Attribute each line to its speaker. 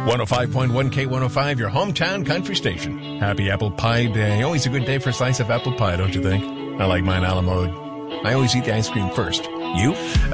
Speaker 1: 105.1 K105, your hometown country station. Happy Apple Pie Day. Always a good day for a slice of apple pie, don't you think? I like mine a la mode. I always eat the ice cream first. You?